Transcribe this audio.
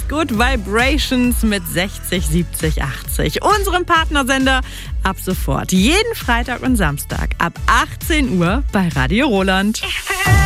Good Vibrations mit 60 70 80. Unserem Partnersender ab sofort jeden Freitag und Samstag ab 18 Uhr bei Radio Roland.